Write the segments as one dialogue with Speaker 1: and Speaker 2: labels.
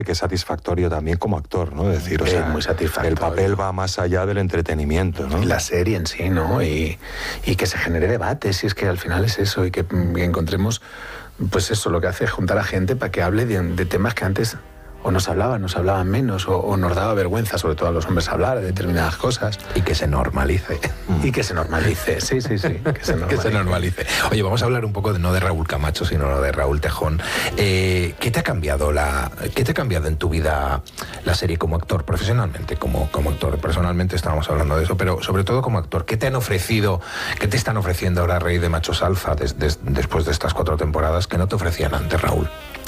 Speaker 1: que es satisfactorio también como actor, ¿no? Es decir, o sea,
Speaker 2: muy satisfactorio.
Speaker 1: El papel va más allá del entretenimiento, ¿no?
Speaker 2: Y la serie en sí, ¿no? Y que se genere debate, si es que al final es eso, y que encontremos, pues eso, lo que hace es juntar a gente para que hable de temas que antes o nos hablaban menos, o nos daba vergüenza, sobre todo a los hombres, hablar de determinadas cosas.
Speaker 3: Y que se normalice.
Speaker 2: Y que se normalice, sí. Que se normalice.
Speaker 3: Oye, vamos a hablar un poco no de Raúl Camacho, sino de Raúl Tejón. ¿Qué te ha cambiado en tu vida la serie como actor, profesionalmente, como actor? Personalmente estábamos hablando de eso, pero sobre todo como actor. ¿Qué te han ofrecido, qué te están ofreciendo ahora Rey de Machos Alfa después de estas 4 temporadas que no te ofrecían antes, Raúl?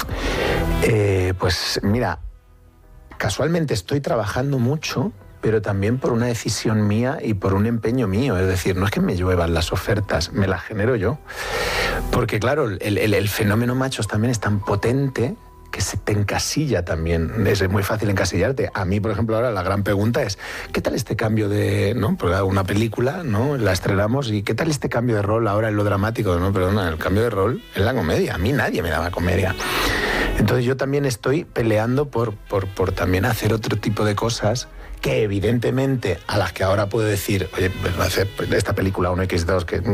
Speaker 2: Pues mira, casualmente estoy trabajando mucho, pero también por una decisión mía y por un empeño mío. Es decir, no es que me lluevan las ofertas, me las genero yo. Porque claro, el fenómeno Machos también es tan potente que se te encasilla también. Es muy fácil encasillarte. A mí, por ejemplo, ahora la gran pregunta es, ¿qué tal este cambio de, ¿no? Porque una película, ¿no? La estrenamos, y ¿qué tal este cambio de rol ahora en lo dramático? No, perdona, el cambio de rol en la comedia. A mí nadie me daba comedia. Entonces yo también estoy peleando por también hacer otro tipo de cosas que evidentemente a las que ahora puedo decir, oye, pues voy a hacer esta película 1X2 que,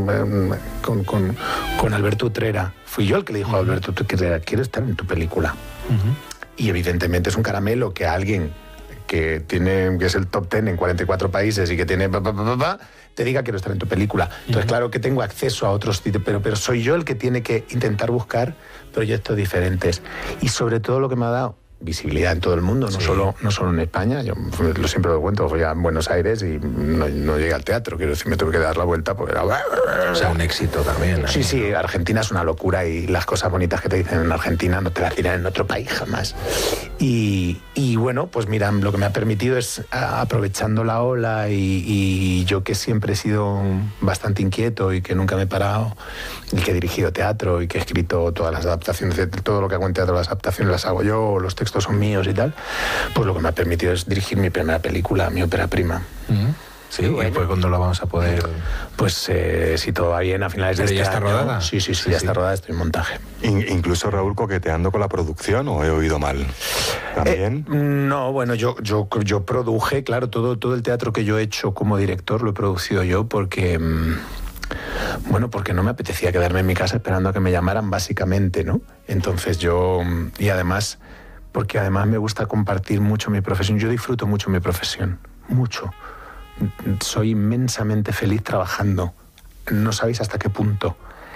Speaker 2: con Alberto Utrera. Fui yo el que le dijo a Alberto Utrera, quiero estar en tu película. Y evidentemente es un caramelo que alguien que es el top 10 en 44 países y que tiene te diga quiero estar en tu película. Entonces claro que tengo acceso a otros sitios, pero soy yo el que tiene que intentar buscar proyectos diferentes. Y sobre todo lo que me ha dado visibilidad en todo el mundo, no solo en España. Yo siempre lo cuento, fui a Buenos Aires y no llegué al teatro, quiero decir, me tuve que dar la vuelta porque era...
Speaker 3: O sea, un éxito también.
Speaker 2: Sí, Argentina es una locura y las cosas bonitas que te dicen en Argentina no te las dirán en otro país jamás. Y bueno, pues mira, lo que me ha permitido es, aprovechando la ola y yo que siempre he sido bastante inquieto y que nunca me he parado, y que he dirigido teatro y que he escrito todas las adaptaciones, todo lo que hago en teatro, las adaptaciones las hago yo, los textos son míos y tal, pues lo que me ha permitido es dirigir mi primera película, mi ópera prima.
Speaker 3: Sí, bueno. ¿Y pues cuándo la vamos a poder...?
Speaker 2: Pues si todo va bien, a finales de este año.
Speaker 3: ¿Ya está rodada?
Speaker 2: Sí, ya está rodada, estoy en montaje.
Speaker 1: Incluso, Raúl, coqueteando con la producción, ¿o he oído mal? ¿También?
Speaker 2: No, bueno, yo produje, claro, todo el teatro que yo he hecho como director lo he producido yo porque no me apetecía quedarme en mi casa esperando a que me llamaran, básicamente, ¿no? Entonces porque además me gusta compartir mucho mi profesión. Yo disfruto mucho mi profesión, mucho. Soy inmensamente feliz trabajando. No sabéis hasta qué punto.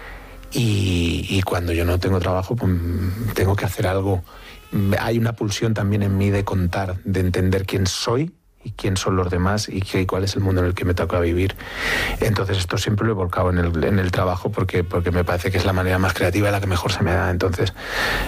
Speaker 2: Y cuando yo no tengo trabajo, pues tengo que hacer algo. Hay una pulsión también en mí de contar, de entender quién soy y quién son los demás y cuál es el mundo en el que me toca vivir. Entonces esto siempre lo he volcado en el trabajo porque me parece que es la manera más creativa y la que mejor se me da. Entonces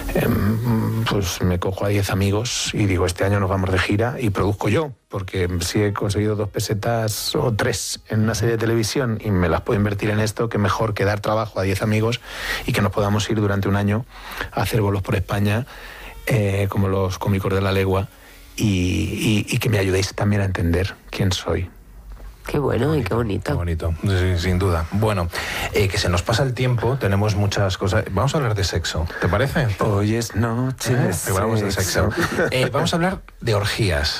Speaker 2: pues me cojo a 10 amigos y digo, este año nos vamos de gira y produzco yo, porque si he conseguido 2 pesetas o 3 en una serie de televisión y me las puedo invertir en esto, que mejor que dar trabajo a 10 amigos y que nos podamos ir durante un año a hacer bolos por España, como los cómicos de la legua, y que me ayudéis también a entender quién soy.
Speaker 4: Qué bueno y qué bonito.
Speaker 3: Qué bonito, sí, sin duda. Bueno, que se nos pasa el tiempo, tenemos muchas cosas. Vamos a hablar de sexo, ¿te parece?
Speaker 2: Hoy es noche de
Speaker 3: hablamos de sexo. Vamos a hablar de orgías.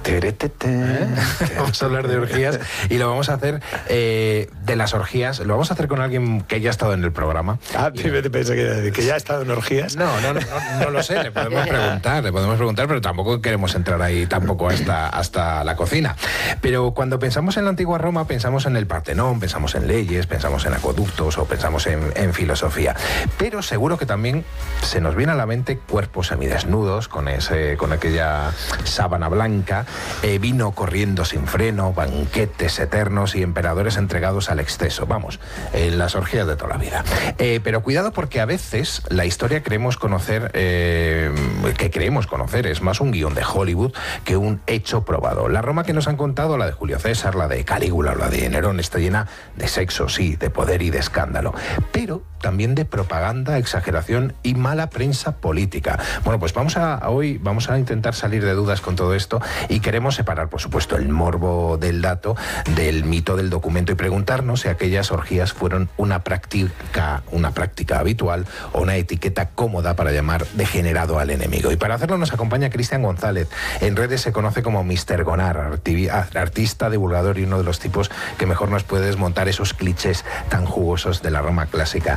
Speaker 3: Vamos a hablar de orgías y lo vamos a hacer de las orgías. Lo vamos a hacer con alguien que ya ha estado en el programa.
Speaker 2: Te pensé que ya ha estado en orgías.
Speaker 3: No lo sé, le podemos preguntar, pero tampoco queremos entrar ahí tampoco hasta la cocina. Pero cuando pensamos en la antigua Roma, pensamos en el Partenón, pensamos en leyes, pensamos en acueductos o pensamos en filosofía. Pero seguro que también se nos viene a la mente cuerpos semidesnudos con aquella sábana blanca. Vino corriendo sin freno, banquetes eternos y emperadores entregados al exceso. Vamos, las orgías de toda la vida. Pero cuidado, porque a veces la historia que creemos conocer es más un guión de Hollywood que un hecho probado. La Roma que nos han contado, la de Julio César, la de Calígula o la de Nerón, está llena de sexo, sí, de poder y de escándalo. Pero también de propaganda, exageración y mala prensa política. Bueno, pues hoy vamos a intentar salir de dudas con todo esto y queremos separar, por supuesto, el morbo del dato del mito del documento y preguntarnos si aquellas orgías fueron una práctica habitual o una etiqueta cómoda para llamar degenerado al enemigo. Y para hacerlo nos acompaña Cristian González. En redes se conoce como Mr. Gonar, artista, divulgador y uno de los tipos que mejor nos puede desmontar esos clichés tan jugosos de la Roma clásica.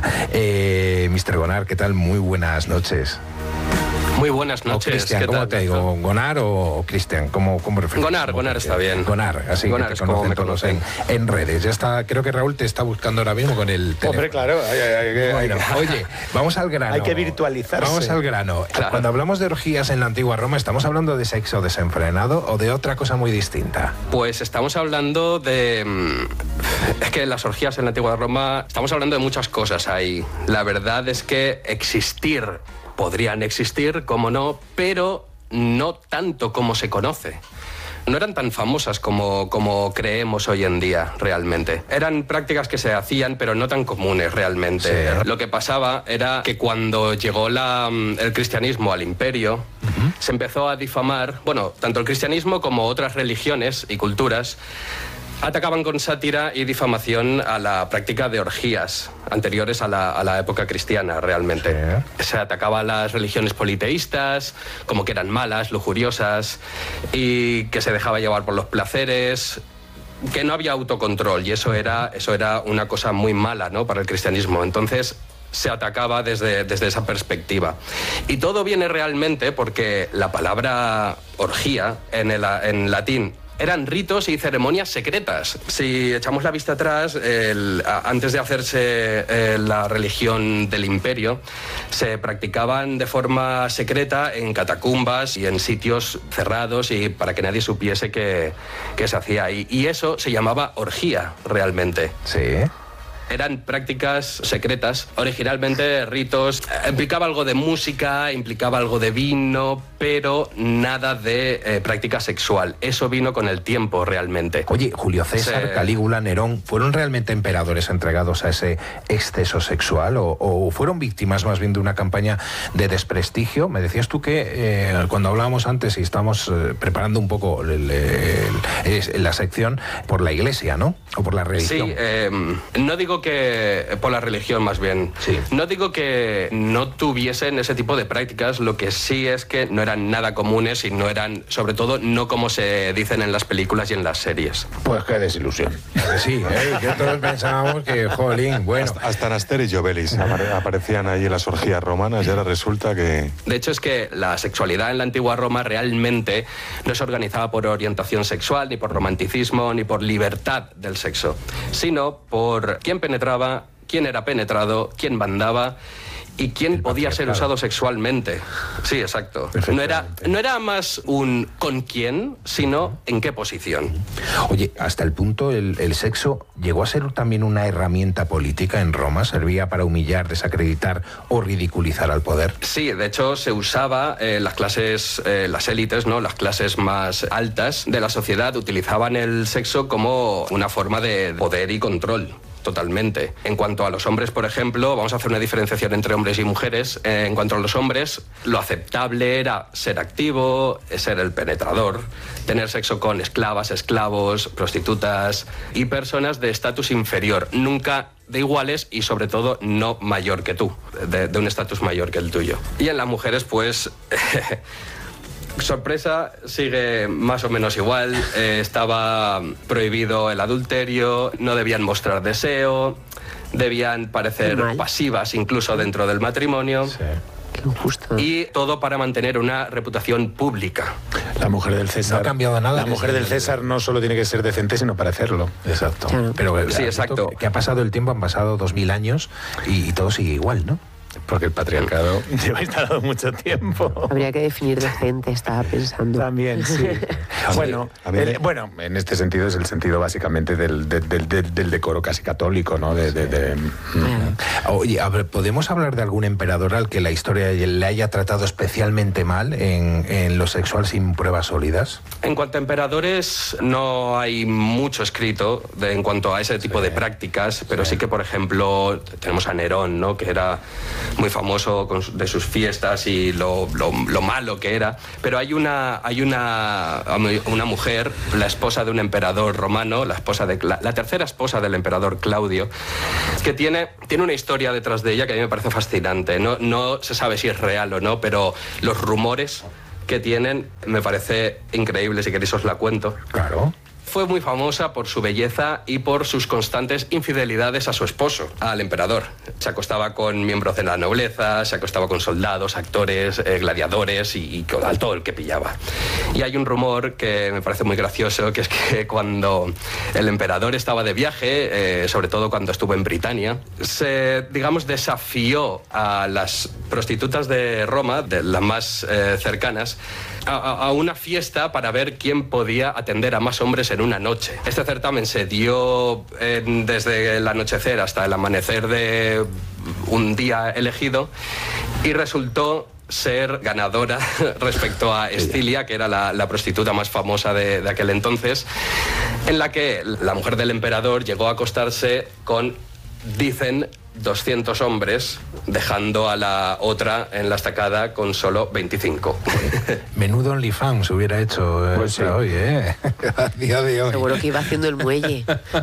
Speaker 3: Mr. Gonar, ¿qué tal? Muy buenas noches.
Speaker 5: Muy buenas noches.
Speaker 3: Cristian, ¿cómo te digo? ¿Gonar o Cristian? ¿Cómo prefieres?
Speaker 5: Gonar está bien.
Speaker 3: Gonar, así Gonar que te conocen todos en redes. Ya está, creo que Raúl te está buscando ahora mismo con el teléfono.
Speaker 2: Hombre, claro.
Speaker 3: Bueno, oye, vamos al grano.
Speaker 2: Hay que virtualizarse.
Speaker 3: Vamos al grano. Claro. Cuando hablamos de orgías en la antigua Roma, ¿estamos hablando de sexo desenfrenado o de otra cosa muy distinta?
Speaker 5: Pues estamos hablando de... Es que las orgías en la antigua Roma... Estamos hablando de muchas cosas ahí. La verdad es que podrían existir, como no, pero no tanto como se conoce. No eran tan famosas como creemos hoy en día, realmente. Eran prácticas que se hacían, pero no tan comunes, realmente. Sí. Lo que pasaba era que cuando llegó el cristianismo al imperio, se empezó a difamar, bueno, tanto el cristianismo como otras religiones y culturas, atacaban con sátira y difamación a la práctica de orgías anteriores a la época cristiana, realmente. Sí. Se atacaba a las religiones politeístas, como que eran malas, lujuriosas, y que se dejaba llevar por los placeres, que no había autocontrol, y eso era una cosa muy mala, ¿no?, para el cristianismo. Entonces se atacaba desde esa perspectiva. Y todo viene realmente porque la palabra orgía en latín eran ritos y ceremonias secretas. Si echamos la vista atrás, antes de hacerse la religión del imperio, se practicaban de forma secreta en catacumbas y en sitios cerrados y para que nadie supiese que se hacía ahí. Y eso se llamaba orgía, realmente.
Speaker 3: Sí.
Speaker 5: Eran prácticas secretas, originalmente ritos, implicaba algo de música, implicaba algo de vino, pero nada de práctica sexual. Eso vino con el tiempo, realmente.
Speaker 3: Oye, Julio César, Calígula, Nerón, ¿fueron realmente emperadores entregados a ese exceso sexual o fueron víctimas más bien de una campaña de desprestigio? Me decías tú que cuando hablábamos antes y estábamos preparando un poco la sección por la iglesia, ¿no? O por la religión.
Speaker 5: Sí, no digo que por la religión, más bien.
Speaker 3: Sí.
Speaker 5: No digo que no tuviesen ese tipo de prácticas, lo que sí es que no eran nada comunes y no eran, sobre todo, no como se dicen en las películas y en las series.
Speaker 2: Pues qué desilusión.
Speaker 3: Sí, que todos pensábamos que, jolín, bueno.
Speaker 1: Hasta en Asterix y Obelix aparecían allí las orgías romanas y ahora resulta que...
Speaker 5: De hecho, es que la sexualidad en la antigua Roma realmente no se organizaba por orientación sexual, ni por romanticismo, ni por libertad del sexo, sino por quién penetraba, quién era penetrado, quién mandaba y quién podía ser usado sexualmente. Sí, exacto. No era más un con quién, sino en qué posición.
Speaker 3: Oye, hasta el punto el sexo llegó a ser también una herramienta política en Roma, servía para humillar, desacreditar o ridiculizar al poder.
Speaker 5: Sí, de hecho se usaba las clases, las élites, ¿no?, las clases más altas de la sociedad utilizaban el sexo como una forma de poder y control. Totalmente. En cuanto a los hombres, por ejemplo, vamos a hacer una diferenciación entre hombres y mujeres. En cuanto a los hombres, lo aceptable era ser activo, ser el penetrador, tener sexo con esclavas, esclavos, prostitutas y personas de estatus inferior, nunca de iguales y sobre todo no mayor que tú, de un estatus mayor que el tuyo. Y en las mujeres, pues... sorpresa, sigue más o menos igual. Estaba prohibido el adulterio, no debían mostrar deseo, debían parecer pasivas incluso dentro del matrimonio.
Speaker 3: Sí.
Speaker 4: Qué injusto.
Speaker 5: Y todo para mantener una reputación pública.
Speaker 2: La mujer del César...
Speaker 3: No ha cambiado nada.
Speaker 2: La mujer del César no solo tiene que ser decente, sino parecerlo.
Speaker 3: Exacto.
Speaker 4: Claro.
Speaker 3: Pero
Speaker 5: sí, exacto.
Speaker 3: Que ha pasado el tiempo, han pasado 2000 años y todo sigue igual, ¿no?
Speaker 2: Porque el patriarcado lleva instalado mucho tiempo.
Speaker 4: Habría que definir decente, estaba pensando.
Speaker 2: También, sí. Bueno, en este sentido es el sentido básicamente del decoro casi católico, ¿no?
Speaker 3: Oye, a ver, ¿podemos hablar de algún emperador al que la historia le haya tratado especialmente mal en lo sexual sin pruebas sólidas?
Speaker 5: En cuanto a emperadores, no hay mucho escrito en cuanto a ese tipo de prácticas, pero sí que, por ejemplo, tenemos a Nerón, ¿no? Que era muy famoso de sus fiestas y lo malo que era. Pero hay una mujer, la esposa de un emperador romano, la tercera esposa del emperador Claudio, que tiene una historia detrás de ella que a mí me parece fascinante. No se sabe si es real o no, pero los rumores que tienen me parece increíble. Si queréis os la cuento.
Speaker 3: Claro.
Speaker 5: Fue muy famosa por su belleza y por sus constantes infidelidades a su esposo, al emperador. Se acostaba con miembros de la nobleza, se acostaba con soldados, actores, gladiadores y con todo el que pillaba. Y hay un rumor que me parece muy gracioso, que es que cuando el emperador estaba de viaje, sobre todo cuando estuvo en Britania, desafió a las prostitutas de Roma, de las más cercanas, a una fiesta para ver quién podía atender a más hombres en una noche. Este certamen se dio desde el anochecer hasta el amanecer de un día elegido y resultó ser ganadora respecto a Estilia, que era la prostituta más famosa de aquel entonces, en la que la mujer del emperador llegó a acostarse con, dicen, 200 hombres, dejando a la otra en la estacada con solo 25.
Speaker 3: Menudo OnlyFans hubiera hecho
Speaker 2: pues sí.
Speaker 3: Hoy, a día de hoy.
Speaker 4: Seguro que iba haciendo el muelle.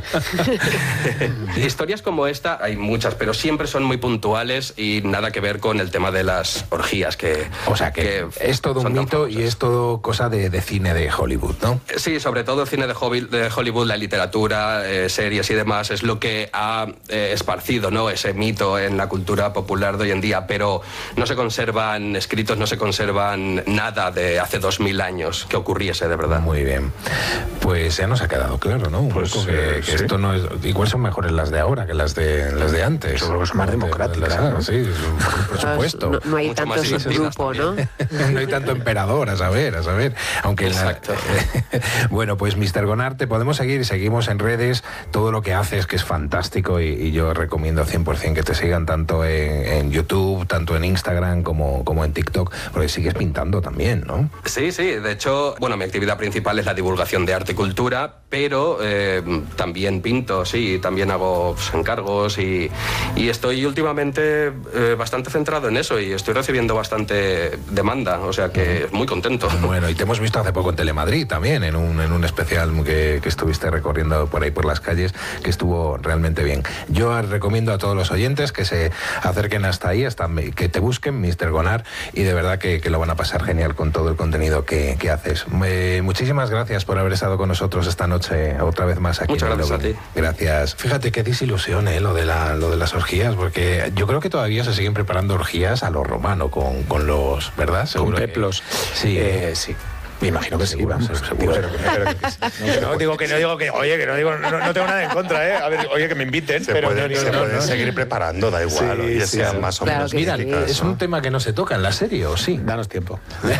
Speaker 5: Historias como esta hay muchas, pero siempre son muy puntuales y nada que ver con el tema de las orgías.
Speaker 3: O sea que es todo un mito y es todo cosa de cine de Hollywood, ¿no?
Speaker 5: Sí, sobre todo el cine de Hollywood, la literatura, series y demás, es lo que ha esparcido, ¿no? Ese mito en la cultura popular de hoy en día, pero no se conservan escritos, no se conservan nada de hace 2000 años que ocurriese de verdad.
Speaker 3: Muy bien. Pues ya nos ha quedado claro, ¿no?
Speaker 2: Pues,
Speaker 3: que
Speaker 2: sí.
Speaker 3: esto no es... Igual son mejores las de ahora que las de antes.
Speaker 2: Yo creo que son más democráticas, ¿no?
Speaker 3: Sí, por supuesto.
Speaker 4: No hay
Speaker 5: Mucho
Speaker 4: tanto
Speaker 5: más
Speaker 4: subgrupo, ¿no?
Speaker 3: No hay tanto emperador, a saber. Aunque
Speaker 5: exacto.
Speaker 3: Bueno, pues Mr. Gonart, te podemos seguir y seguimos en redes todo lo que haces, que es fantástico, y yo recomiendo 100% que te sigan tanto en YouTube, tanto en Instagram como en TikTok, porque sigues pintando también, ¿no?
Speaker 5: Sí, de hecho, bueno, mi actividad principal es la divulgación de arte y cultura, pero también pinto, sí, también hago encargos y estoy últimamente bastante centrado en eso y estoy recibiendo bastante demanda, o sea que muy contento.
Speaker 3: Bueno, y te hemos visto hace poco en Telemadrid también, en un especial que estuviste recorriendo por ahí por las calles, que estuvo realmente bien. Yo recomiendo a todos los oyentes que se acerquen hasta ahí, que te busquen Mr. Gonart, y de verdad que lo van a pasar genial con todo el contenido que haces. Muchísimas gracias por haber estado con nosotros esta noche otra vez más aquí.
Speaker 5: Muchas gracias a ti.
Speaker 3: Gracias. Fíjate qué desilusión, lo de las orgías, porque yo creo que todavía se siguen preparando orgías a lo romano con los, ¿verdad?
Speaker 2: Seguro con peplos.
Speaker 3: Sí.
Speaker 2: Sí. Me imagino que sí, vamos.
Speaker 3: Seguro.
Speaker 2: No tengo nada en contra, A ver, oye, que me inviten,
Speaker 1: Se
Speaker 2: pero
Speaker 1: pueden seguir preparando, da igual.
Speaker 2: Sí,
Speaker 1: ya sean más o menos
Speaker 3: Mira,
Speaker 1: místicas,
Speaker 3: es un tema que no se toca en la serie, ¿o sí?
Speaker 2: Danos tiempo.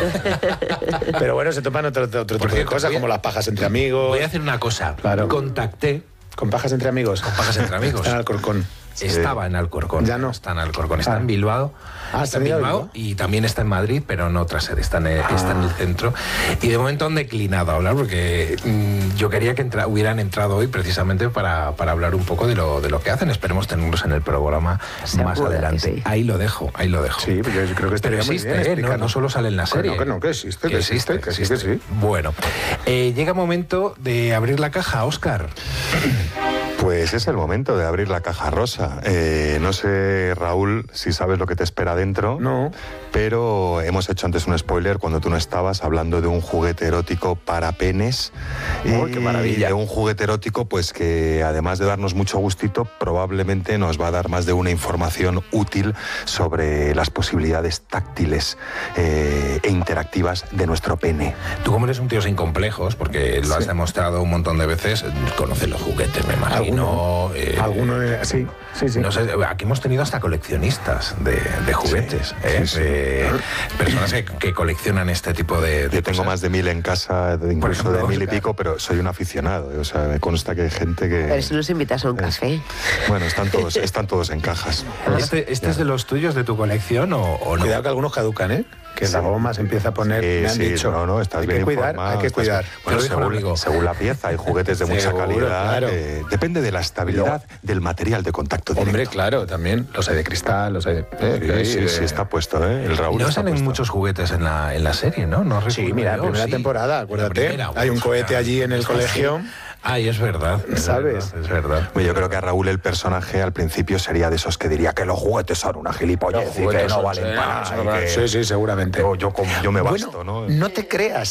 Speaker 2: Pero bueno, se toman otro tipo de cosas, como las pajas entre amigos.
Speaker 3: Voy a hacer una cosa.
Speaker 2: Claro.
Speaker 3: Contacté.
Speaker 2: ¿Con pajas entre amigos?
Speaker 3: Con pajas entre amigos.
Speaker 2: Está en Alcorcón.
Speaker 3: Estaba en Alcorcón.
Speaker 2: Ya no.
Speaker 3: Está en Alcorcón. Está en Bilbao. Está en Bilbao y también está en Madrid, pero en otra sede. Está en el centro. Y de momento han declinado a hablar porque yo quería que hubieran entrado hoy precisamente para hablar un poco de lo que hacen. Esperemos tenerlos en el programa más adelante. Sí. Ahí lo dejo.
Speaker 2: Sí, yo creo que estaría muy bien.
Speaker 3: No solo sale en la serie.
Speaker 2: Que existe. Que sí.
Speaker 3: Bueno, llega momento de abrir la caja, Óscar.
Speaker 1: Pues es el momento de abrir la caja rosa. No sé, Raúl, si sabes lo que te espera dentro.
Speaker 2: No.
Speaker 1: Pero hemos hecho antes un spoiler cuando tú no estabas, hablando de un juguete erótico para penes.
Speaker 2: ¡Oh, qué maravilla!
Speaker 1: De un juguete erótico, pues que además de darnos mucho gustito, probablemente nos va a dar más de una información útil sobre las posibilidades táctiles e interactivas de nuestro pene.
Speaker 3: Tú, como eres un tío sin complejos, porque lo has demostrado un montón de veces, conoces los juguetes, me imagino. no...
Speaker 2: sí.
Speaker 3: No sé, aquí hemos tenido hasta coleccionistas de juguetes, personas que coleccionan este tipo de
Speaker 1: Yo tengo
Speaker 3: cosas.
Speaker 1: más de 1000 en casa, incluso
Speaker 3: ejemplo,
Speaker 1: de 1000 y pico, pero soy un aficionado. O sea, me consta que hay gente que...
Speaker 4: Pero si nos invitas a un café.
Speaker 1: Bueno, están todos en cajas.
Speaker 3: ¿Este es de los tuyos, de tu colección o no?
Speaker 2: Cuidado que algunos caducan, ¿eh? Que la goma se empieza a poner, me han dicho.
Speaker 1: No, estás
Speaker 2: hay
Speaker 1: bien
Speaker 2: que cuidar,
Speaker 1: informado,
Speaker 2: hay que cuidar.
Speaker 1: Bueno,
Speaker 3: Lo dijo un amigo.
Speaker 1: según la pieza, hay juguetes de mucha
Speaker 2: Seguro,
Speaker 1: calidad.
Speaker 2: claro.
Speaker 1: Depende de la estabilidad del material de contacto directo.
Speaker 2: Hombre, claro, también. Los hay de cristal, los hay de...
Speaker 1: Sí, está puesto, ¿eh? El Raúl
Speaker 3: No
Speaker 1: está
Speaker 3: salen
Speaker 1: puesto.
Speaker 3: muchos juguetes en la serie, ¿no? No
Speaker 2: Sí,
Speaker 3: recuerdo
Speaker 2: mira,
Speaker 3: yo,
Speaker 2: primera
Speaker 3: sí.
Speaker 2: temporada, acuérdate.
Speaker 3: La primera,
Speaker 2: hay un cohete
Speaker 3: claro.
Speaker 2: allí en el colegio.
Speaker 3: Ay, es verdad.
Speaker 2: ¿Sabes?
Speaker 3: Es verdad.
Speaker 1: Bueno, yo creo que a Raúl el personaje al principio sería de esos que diría que los juguetes son una gilipollez y que no valen para nada. y que
Speaker 2: Sí, seguramente.
Speaker 1: yo me basto, ¿no?
Speaker 2: No te creas.